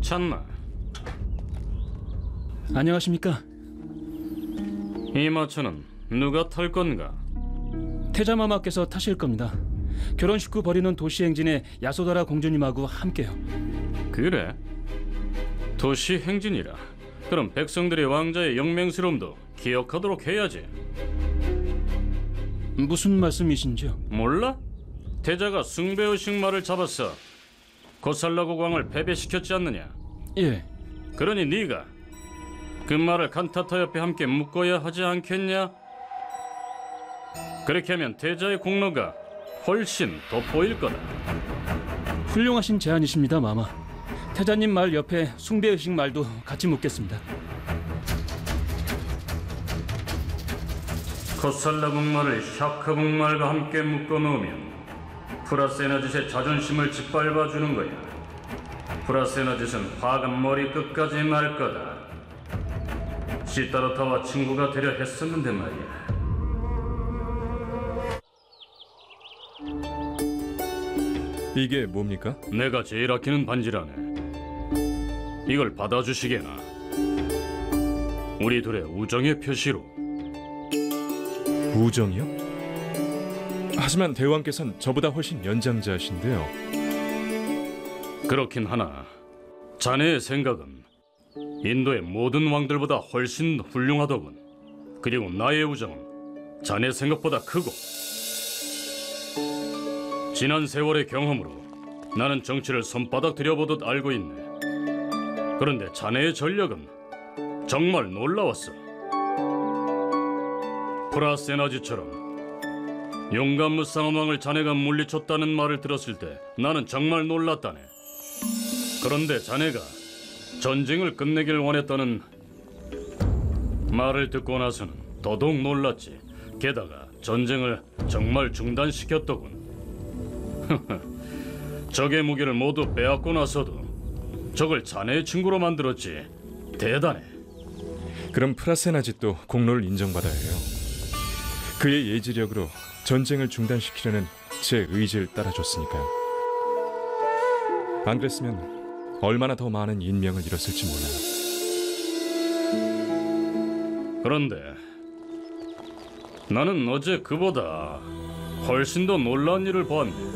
참나. 안녕하십니까? 이 마차는 누가 탈 건가? 태자마마께서 타실 겁니다. 결혼식 후 벌이는 도시 행진에 야소다라 공주님하고 함께요. 그래? 도시 행진이라. 그럼 백성들이 왕자의 영맹스러움도 기억하도록 해야지. 무슨 말씀이신지요? 몰라? 태자가 숭배의식 말을 잡았어. 고살라국 왕을 패배시켰지 않느냐? 예. 그러니 네가 그 말을 칸타타 옆에 함께 묶어야 하지 않겠냐? 그렇게 하면 태자의 공로가 훨씬 돋보일 거다. 훌륭하신 제안이십니다, 마마. 태자님 말 옆에 숭배의식 말도 같이 묻겠습니다. 코살라국 말을 샤크국 말과 함께 묶어놓으면 프라세나짓의 자존심을 짓밟아주는 거야. 프라세나짓은 화가 머리 끝까지 날 거다. 시타르타와 친구가 되려 했었는데 말이야. 이게 뭡니까? 내가 제일 아끼는 반지라네. 이걸 받아주시게나. 우리 둘의 우정의 표시로. 우정이요? 하지만 대왕께선 저보다 훨씬 연장자신데요. 그렇긴 하나 자네의 생각은 인도의 모든 왕들보다 훨씬 훌륭하더군. 그리고 나의 우정은 자네 생각보다 크고. 지난 세월의 경험으로 나는 정치를 손바닥 들여보듯 알고 있네. 그런데 자네의 전력은 정말 놀라웠어. 프라세나지처럼 용감무쌍한 왕을 자네가 물리쳤다는 말을 들었을 때 나는 정말 놀랐다네. 그런데 자네가 전쟁을 끝내길 원했다는 말을 듣고 나서는 더더욱 놀랐지. 게다가 전쟁을 정말 중단시켰더군. 적의 무기를 모두 빼앗고 나서도 적을 자네의 친구로 만들었지. 대단해. 그럼 프라세나짓도 공로를 인정받아야 해요. 그의 예지력으로 전쟁을 중단시키려는 제 의지를 따라줬으니까요. 안 그랬으면 얼마나 더 많은 인명을 잃었을지 몰라요. 그런데 나는 어제 그보다 훨씬 더 놀라운 일을 보았네.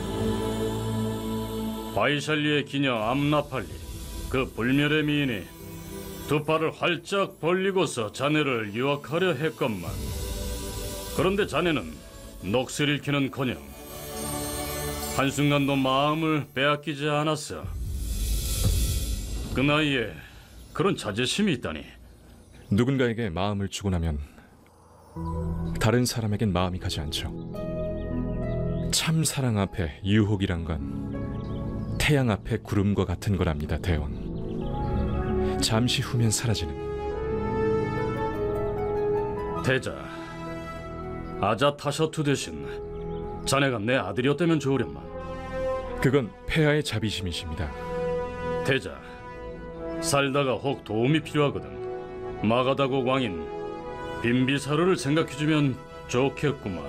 바이샬리의 기녀 암나팔리, 그 불멸의 미인이 두 팔을 활짝 벌리고서 자네를 유혹하려 했건만. 그런데 자네는 넋을 잃기는커녕 한순간도 마음을 빼앗기지 않았어. 그 나이에 그런 자제심이 있다니. 누군가에게 마음을 주고 나면 다른 사람에겐 마음이 가지 않죠. 참 사랑 앞에 유혹이란 건 태양 앞에 구름과 같은 거랍니다, 대왕. 잠시 후면 사라지는. 태자, 아자타셔투 대신 자네가 내 아들이었다면 좋으련만. 그건 폐하의 자비심이십니다. 태자, 살다가 혹 도움이 필요하거든. 마가다국 왕인 빈비사르를 생각해주면 좋겠구만.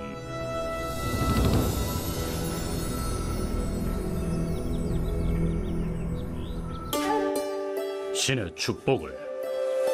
신의 축복을.